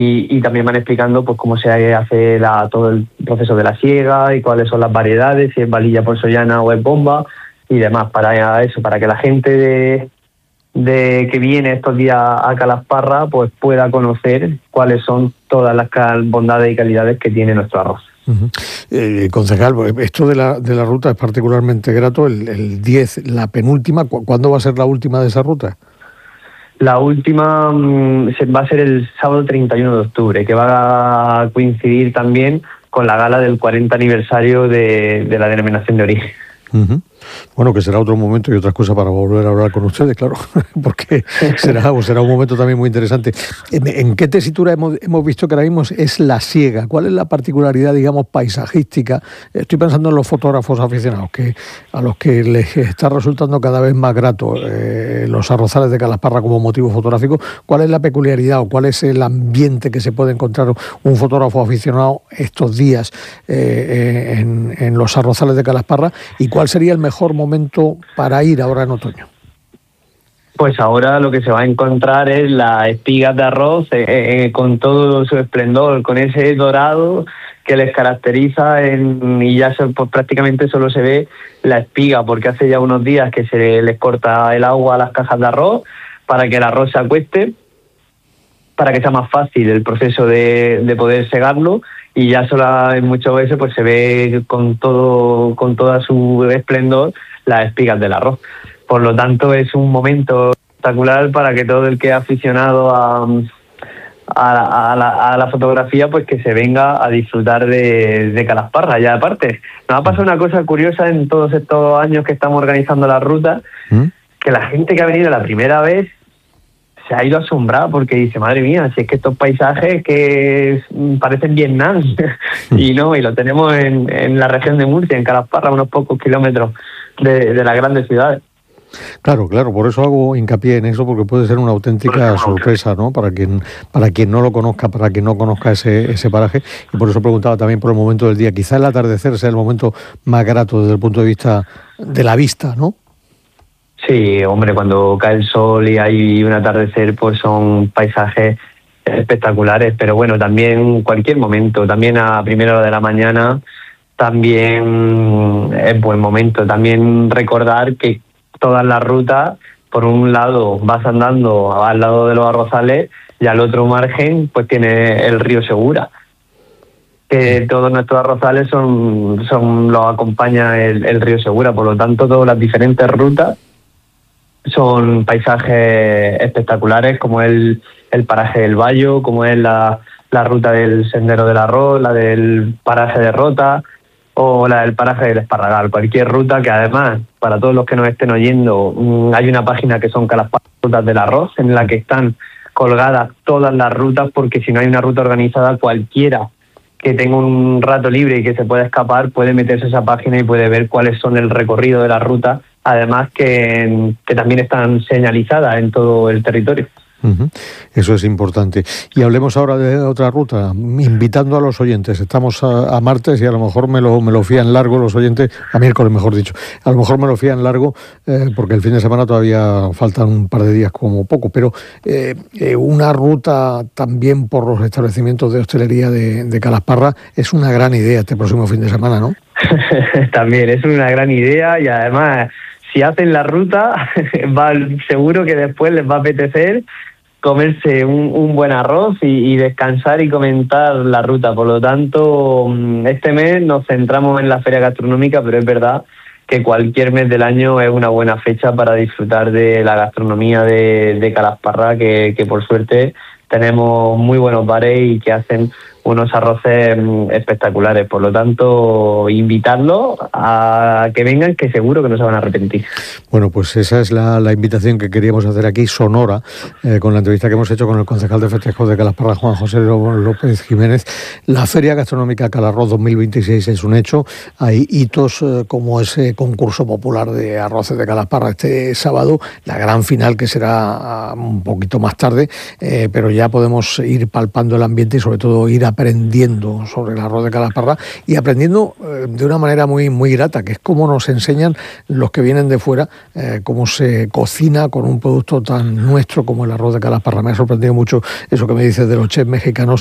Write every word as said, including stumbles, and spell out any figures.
y, y también van explicando pues cómo se hace la, todo el proceso de la siega y cuáles son las variedades, si es valilla porzollana o es bomba y demás, para eso, para que la gente de, de que viene estos días a Calasparra pues pueda conocer cuáles son todas las bondades y calidades que tiene nuestro arroz. Uh-huh. Eh, concejal, esto de la, de la ruta es particularmente grato, el, el diez, la penúltima, ¿cuándo va a ser la última de esa ruta? La última mmm, va a ser el sábado treinta y uno de octubre, que va a coincidir también con la gala del cuarenta aniversario de, de la denominación de origen. Uh-huh. Bueno, que será otro momento y otras cosas para volver a hablar con ustedes, claro, porque será, será un momento también muy interesante. ¿En, en qué tesitura hemos, hemos visto que ahora mismo es la siega? ¿Cuál es la particularidad, digamos, paisajística? Estoy pensando en los fotógrafos aficionados, que a los que les está resultando cada vez más grato eh, los arrozales de Calasparra como motivo fotográfico. ¿Cuál es la peculiaridad o cuál es el ambiente que se puede encontrar un fotógrafo aficionado estos días eh, en, en los arrozales de Calasparra? ¿Y cuál sería el mejor mejor momento para ir ahora en otoño? Pues ahora lo que se va a encontrar es las espigas de arroz eh, eh, con todo su esplendor, con ese dorado que les caracteriza en, y ya se, pues, prácticamente solo se ve la espiga, porque hace ya unos días que se les corta el agua a las cajas de arroz para que el arroz se acueste, para que sea más fácil el proceso de, de poder segarlo. Y ya solo en muchas veces pues se ve con todo con toda su esplendor las espigas del arroz. Por lo tanto es un momento espectacular para que todo el que es aficionado a, a, a, la, a la fotografía pues que se venga a disfrutar de, de Calasparra. Ya aparte, nos ha pasado una cosa curiosa en todos estos años que estamos organizando la ruta, ¿Mm? que la gente que ha venido la primera vez se ha ido asombrada porque dice, madre mía, si es que estos paisajes que parecen Vietnam, y no, y lo tenemos en, en la región de Murcia, en Calasparra, unos pocos kilómetros de, de las grandes ciudades. Claro, claro, por eso hago hincapié en eso, porque puede ser una auténtica sorpresa, ¿no? Para quien, para quien no lo conozca, para quien no conozca ese, ese paraje, y por eso preguntaba también por el momento del día. Quizá el atardecer sea el momento más grato desde el punto de vista de la vista, ¿no? Sí, hombre, cuando cae el sol y hay un atardecer, pues son paisajes espectaculares, pero bueno, también cualquier momento, también a primera hora de la mañana, también es buen momento. También recordar que todas las rutas, por un lado vas andando al lado de los arrozales y al otro margen pues tiene el río Segura. Que todos nuestros arrozales son, son los acompaña el, el río Segura, por lo tanto todas las diferentes rutas son paisajes espectaculares, como el, el paraje del Bayo, como es la, la ruta del Sendero del Arroz, la del paraje de Rota o la del paraje del Esparragal. Cualquier ruta que además, para todos los que nos estén oyendo, hay una página que son Calasparra Rutas del Arroz, en la que están colgadas todas las rutas, porque si no hay una ruta organizada, cualquiera que tenga un rato libre y que se pueda escapar puede meterse a esa página y puede ver cuáles son el recorrido de la ruta, además que, que también están señalizadas en todo el territorio. Uh-huh. Eso es importante. Y hablemos ahora de otra ruta, invitando a los oyentes. Estamos a, a martes y a lo mejor me lo, me lo fían largo los oyentes, a miércoles mejor dicho, a lo mejor me lo fían largo eh, porque el fin de semana todavía faltan un par de días como poco, pero eh, eh, una ruta también por los establecimientos de hostelería de, de Calasparra es una gran idea este próximo fin de semana, ¿no? También es una gran idea y además si hacen la ruta va, seguro que después les va a apetecer comerse un, un buen arroz y, y descansar y comentar la ruta. Por lo tanto, este mes nos centramos en la feria gastronómica, pero es verdad que cualquier mes del año es una buena fecha para disfrutar de la gastronomía de, de Calasparra, que, que por suerte tenemos muy buenos bares y que hacen unos arroces espectaculares. Por lo tanto, invitarlos a que vengan, que seguro que no se van a arrepentir. Bueno, pues esa es la, la invitación que queríamos hacer aquí, sonora, eh, con la entrevista que hemos hecho con el concejal de festejos de Calasparra, Juan José López Jiménez. La Feria Gastronómica Calarroz dos mil veintiséis es un hecho. Hay hitos eh, como ese concurso popular de arroces de Calasparra este sábado, la gran final que será uh, un poquito más tarde, eh, pero ya podemos ir palpando el ambiente y sobre todo ir a aprendiendo sobre el arroz de Calasparra y aprendiendo eh, de una manera muy, muy grata, que es como nos enseñan los que vienen de fuera, eh, cómo se cocina con un producto tan nuestro como el arroz de Calasparra. Me ha sorprendido mucho eso que me dices de los chefs mexicanos